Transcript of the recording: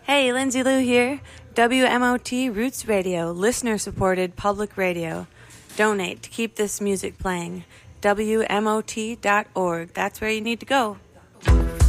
Hey, Lindsay Lou here. WMOT Roots Radio, listener-supported public radio. Donate to keep this music playing. WMOT.org. That's where you need to go.